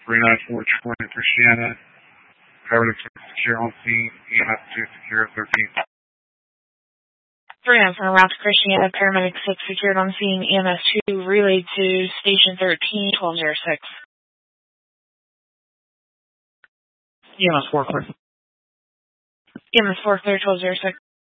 394 Trinity Christiana. Paramedic 6 secure on scene. EMS 2 secure 13. 394 Route to Christiana. Paramedic 6 secured on scene. EMS 2 relayed to Station 13, 1206. EMS 4 clear. EMS 4 clear, 1206.